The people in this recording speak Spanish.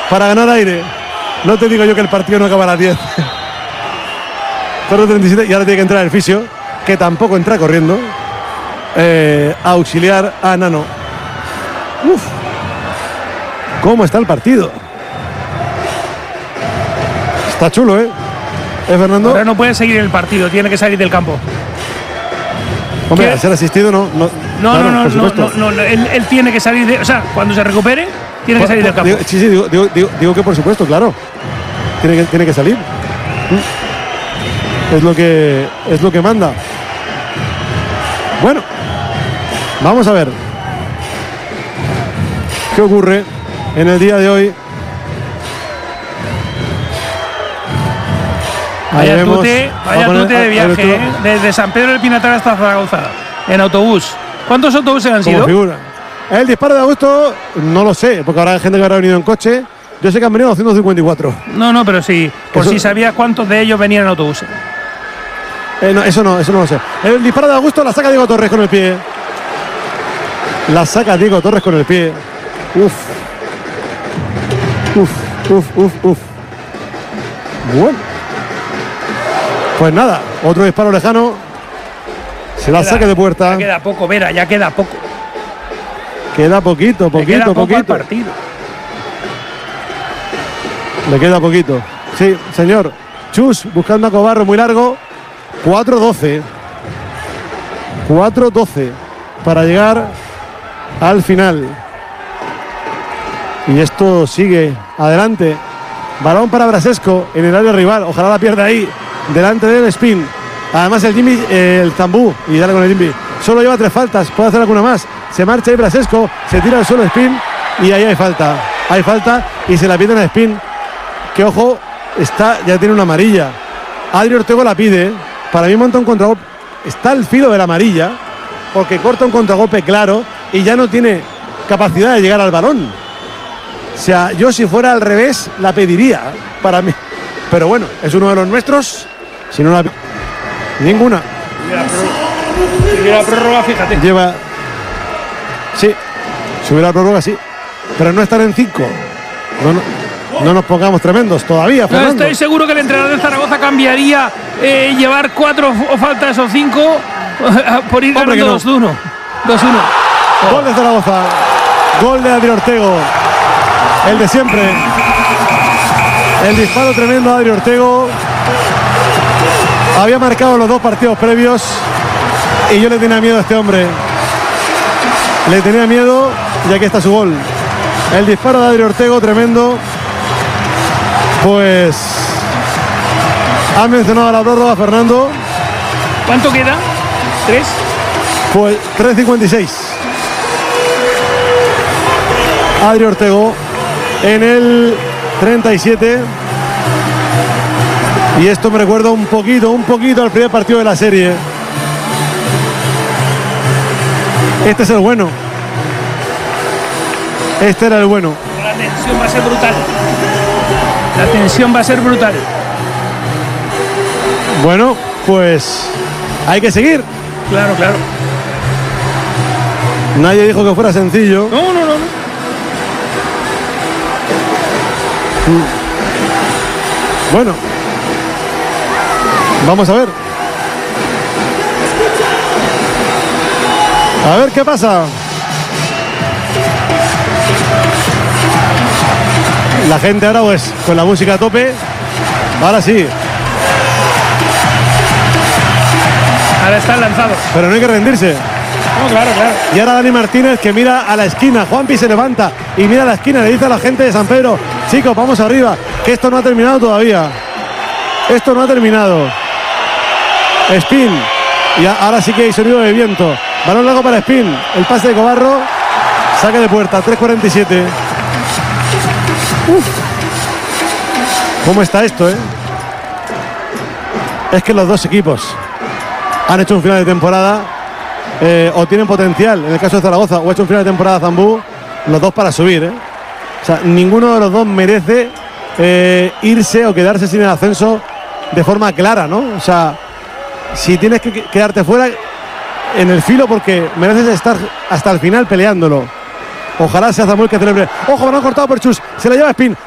para ganar aire. No te digo yo que el partido no acaba a las 10. 4:37 y ahora tiene que entrar el fisio, que tampoco entra corriendo, a auxiliar a Nano. Uf, ¿cómo está el partido? Está chulo, ¿eh, Fernando? Ahora no puede seguir el partido, tiene que salir del campo. Hombre, al ser asistido no. No, él tiene que salir de. O sea, cuando se recupere, tiene que salir del campo. Digo que por supuesto, claro. Tiene que salir. Es lo que manda. Bueno, vamos a ver qué ocurre en el día de hoy. Vaya tute de viaje, desde San Pedro del Pinatar hasta Zaragoza, en autobús. ¿Cuántos autobuses han sido? Figura. El disparo de Augusto, no lo sé, porque habrá gente que habrá venido en coche. Yo sé que han venido 254. No, pero sí, por si sabías cuántos de ellos venían en autobuses. No, eso no lo sé. El disparo de Augusto la saca Diego Torres con el pie. La saca Diego Torres con el pie. Uf. Bueno. Pues nada, otro disparo lejano. Se la saque de puerta. Ya queda poco, Vera, ya queda poco. Queda poquito. Al partido. Le queda poquito. Sí, señor. Chus buscando a Cobarro muy largo. 4:12. 4:12 para llegar al final. Y esto sigue adelante. Balón para Brasesco en el área rival. Ojalá la pierda ahí. Delante del Spin. Además el Zambú. Y dale con el Jimmy. Solo lleva 3 faltas. Puede hacer alguna más. Se marcha ahí Brasesco. Se tira al suelo Spin. Y ahí hay falta. Hay falta. Y se la piden a Spin. Que ojo. Ya tiene una amarilla. Adri Ortego la pide. Para mí monta un contragolpe. Está al filo de la amarilla. Porque corta un contragolpe claro. Y ya no tiene capacidad de llegar al balón. O sea, yo si fuera al revés la pediría. Para mí. Pero bueno, es uno de los nuestros. Si no la ninguna. Si hubiera prórroga, fíjate. Lleva. Sí. Si hubiera prórroga, sí. Pero no estar en 5. No nos pongamos tremendos todavía, Fernando. Estoy seguro que el entrenador de Zaragoza cambiaría llevar 4 faltas o 5 por ir ganando 2-1. 2-1. Gol de Zaragoza. Gol de Adri Ortego. El de siempre. El disparo tremendo de Adri Ortego. Había marcado los 2 partidos previos y yo le tenía miedo a este hombre. Le tenía miedo y aquí está su gol. El disparo de Adri Ortego tremendo. Pues ha mencionado a la prórroga, Fernando. ¿Cuánto queda? ¿3? Pues 3:56. Adri Ortego en el 37. Y esto me recuerda un poquito al primer partido de la serie. Este es el bueno. Este era el bueno. La tensión va a ser brutal. La tensión va a ser brutal. Bueno, pues hay que seguir. Claro. Nadie dijo que fuera sencillo. No. Bueno. Vamos a ver. A ver qué pasa. La gente ahora pues con la música a tope. Ahora sí. Ahora están lanzados. Pero no hay que rendirse. No, claro. Y ahora Dani Martínez que mira a la esquina. Juanpi se levanta y mira a la esquina. Le dice a la gente de San Pedro: chicos, vamos arriba, que esto no ha terminado todavía. Esto no ha terminado. Spin. Y ahora sí que hay sonido de viento. Balón largo para Spin. El pase de Cobarro. Saque de puerta. 3:47. ¿Cómo está esto, Es que los dos equipos han hecho un final de temporada o tienen potencial, en el caso de Zaragoza, o ha hecho un final de temporada Zambú, los dos para subir, O sea, ninguno de los dos merece irse o quedarse sin el ascenso de forma clara, ¿no? O sea, si tienes que quedarte fuera en el filo porque mereces estar hasta el final peleándolo. Ojalá sea Samuel que celebre. Ojo, lo han cortado por Chus. Se la lleva Spin.